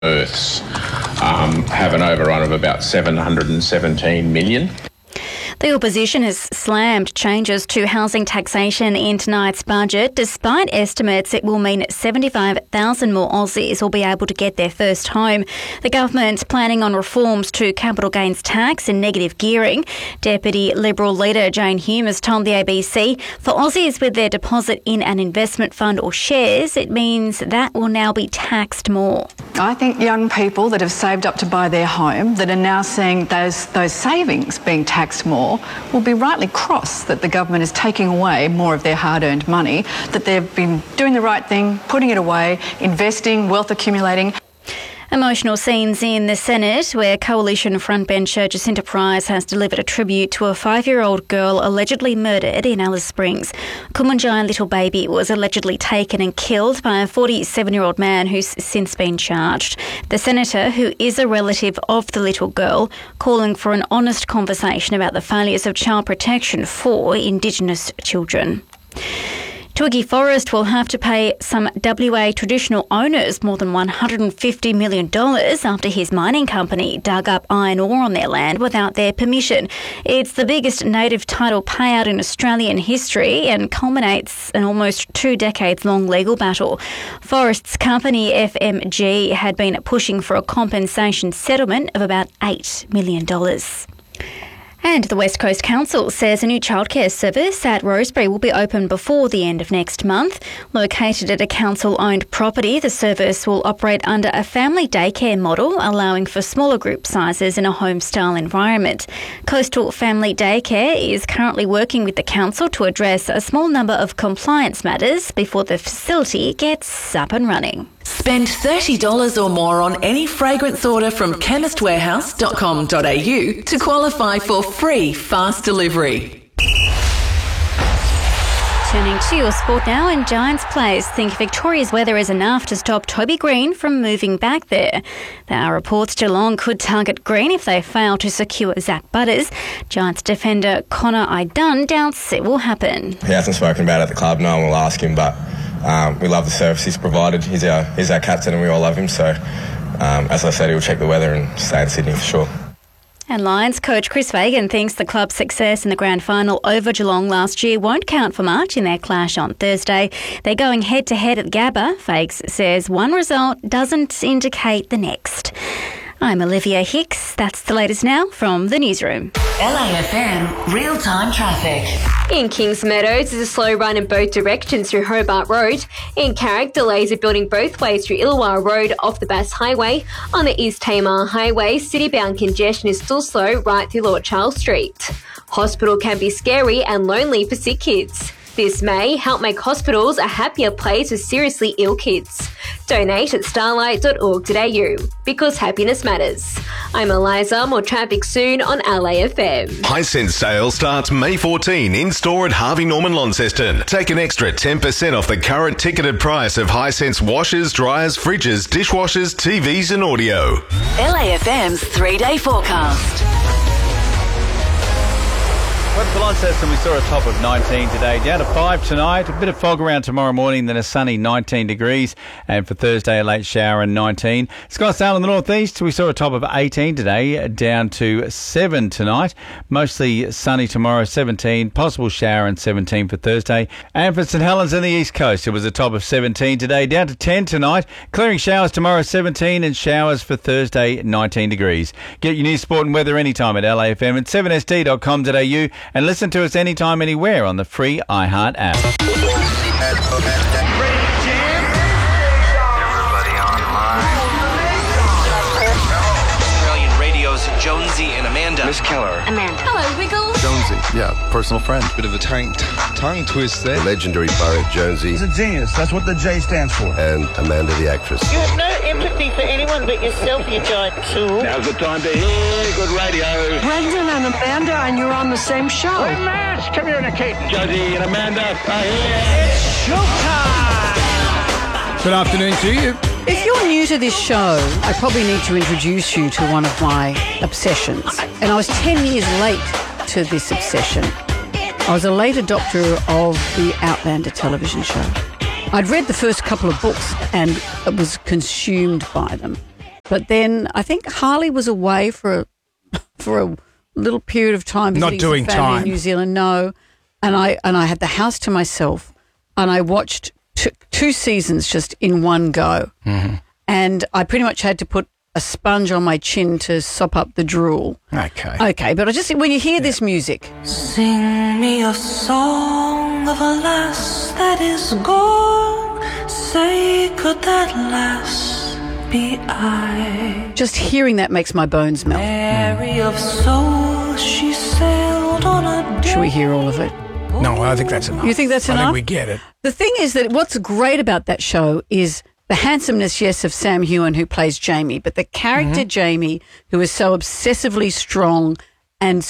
births have an overrun of about 717 million. The opposition has slammed changes to housing taxation in tonight's budget, despite estimates it will mean 75,000 more Aussies will be able to get their first home. The government's planning on reforms to capital gains tax and negative gearing. Deputy Liberal leader Jane Hume has told the ABC for Aussies with their deposit in an investment fund or shares, it means that will now be taxed more. I think young people that have saved up to buy their home, that are now seeing those savings being taxed more, will be rightly cross that the government is taking away more of their hard-earned money, that they've been doing the right thing, putting it away, investing, wealth accumulating. Emotional scenes in the Senate, where coalition frontbencher Jacinta Price has delivered a tribute to a 5-year-old girl allegedly murdered in Alice Springs. Kumanjai little baby was allegedly taken and killed by a 47-year-old man who's since been charged. The senator, who is a relative of the little girl, calling for an honest conversation about the failures of child protection for Indigenous children. Twiggy Forrest will have to pay some WA traditional owners more than $150 million after his mining company dug up iron ore on their land without their permission. It's the biggest native title payout in Australian history and culminates an almost 2 decades-long legal battle. Forrest's company, FMG, had been pushing for a compensation settlement of about $8 million. And the West Coast Council says a new childcare service at Rosebery will be open before the end of next month. Located at a council-owned property, the service will operate under a family daycare model, allowing for smaller group sizes in a home-style environment. Coastal Family Daycare is currently working with the council to address a small number of compliance matters before the facility gets up and running. Spend $30 or more on any fragrance order from chemistwarehouse.com.au to qualify for free fast delivery. Turning to your sport now, and Giants players think Victoria's weather is enough to stop Toby Green from moving back there. There are reports Geelong could target Green if they fail to secure Zach Butters. Giants defender Connor Idun doubts it will happen. He hasn't spoken about it at the club, no one will ask him, but we love the service he's provided. He's our captain and we all love him, so as I said, he'll check the weather and stay in Sydney for sure. And Lions coach Chris Fagan thinks the club's success in the grand final over Geelong last year won't count for much in their clash on Thursday. They're going head-to-head at Gabba. Fags says one result doesn't indicate the next. I'm Olivia Hicks. That's the latest now from the newsroom. LAFM real-time traffic. In Kings Meadows, there's a slow run in both directions through Hobart Road. In Carrick, delays are building both ways through Illawarra Road off the Bass Highway. On the East Tamar Highway, city-bound congestion is still slow right through Lord Charles Street. Hospital can be scary and lonely for sick kids. This May, help make hospitals a happier place for seriously ill kids. Donate at starlight.org.au, because happiness matters. I'm Eliza, more traffic soon on LAFM. Hisense sale starts May 14 in-store at Harvey Norman Launceston. Take an extra 10% off the current ticketed price of Hisense washers, dryers, fridges, dishwashers, TVs and audio. LAFM's 3-day forecast. Well, for Launceston, we saw a top of 19 today, down to 5 tonight. A bit of fog around tomorrow morning, then a sunny 19 degrees. And for Thursday, a late shower and 19. Scottsdale in the northeast, we saw a top of 18 today, down to 7 tonight. Mostly sunny tomorrow, 17. Possible shower and 17 for Thursday. And for St Helens in the east coast, it was a top of 17 today, down to 10 tonight. Clearing showers tomorrow, 17, and showers for Thursday, 19 degrees. Get your news, sport and weather anytime at LAFM and 7sd.com.au. And listen to us anytime, anywhere on the free iHeart app. Everybody online. Australian Radio's Jonesy and Amanda. Miss Keller. Amanda. Hello, Wiggles. Jonesy, yeah, personal friend. Bit of a tongue twist there. The legendary poet Jonesy. He's a genius. That's what the J stands for. And Amanda the actress. You have no empathy for anyone but yourself, you giant tool. Now's the time to hear good radio. Brendan and Amanda, and you're on the same show. We're mass communicating. Josie and Amanda are here. It's showtime. Good afternoon to you. If you're new to this show, I probably need to introduce you to one of my obsessions. And I was 10 years late to this obsession. I was a late adopter of the Outlander television show. I'd read the first couple of books and was consumed by them. But then I think Harley was away for a little period of time. Not visiting doing some family time. in New Zealand, no. And I had the house to myself, and I watched two seasons just in one go. Mm-hmm. And I pretty much had to put a sponge on my chin to sop up the drool. Okay, but I just when you hear this music, sing me a song of a lass that is gone. Say, could that lass be I? just hearing that makes my bones melt. Mary of soul, she sailed on a day. Should we hear all of it? No, I think that's enough. You think that's enough? I think we get it. The thing is that what's great about that show is the handsomeness, yes, of Sam Heughan, who plays Jamie, but the character Jamie, who is so obsessively strong and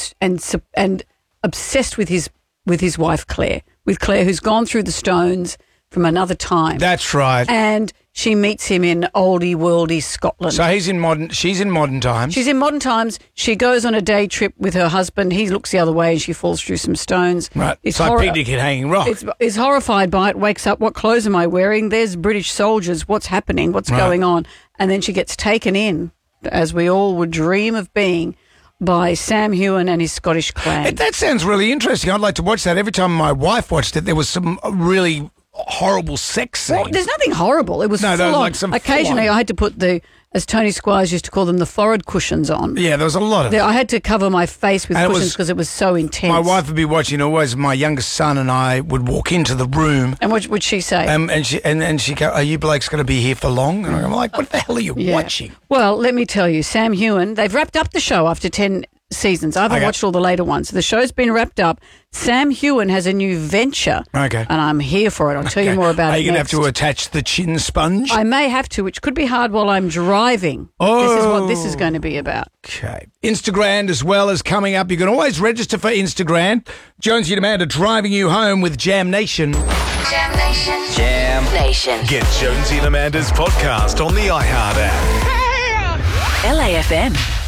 obsessed with his wife Claire, who's gone through the stones from another time. That's right. And she meets him in oldie worldy Scotland. So she's in modern times. She's in modern times. She goes on a day trip with her husband. He looks the other way and she falls through some stones. Right. It's like picnic at Hanging Rock. Is horrified by it, wakes up, what clothes am I wearing? There's British soldiers. What's happening? What's going on? And then she gets taken in, as we all would dream of being, by Sam Heughan and his Scottish clan. That sounds really interesting. I'd like to watch that. Every time my wife watched it, there was some really horrible sex scene. Well, there's nothing horrible. It was no, full on. like some Occasionally, I had to put as Tony Squires used to call them, the forehead cushions on. Yeah, there was a lot of I had to cover my face with cushions because it was so intense. My wife would be watching always. My youngest son and I would walk into the room. And what would she say? And she go, "Are you blokes going to be here for long?" And I'm like, "What the hell are you watching?" Well, let me tell you, Sam Heughan, they've wrapped up the show after 10 seasons. I haven't watched all the later ones. The show's been wrapped up. Sam Heughan has a new venture. Okay. And I'm here for it. I'll tell you more about it. Are you going to have next. to attach the chin sponge? I may have to, which could be hard while I'm driving. Oh. This is what this is going to be about. Okay. Instagram as well is coming up. You can always register for Instagram. Jonesy and Amanda driving you home with Jam Nation. Jam Nation. Jam Nation. Get Jonesy and Amanda's podcast on the iHeart app. LAFM.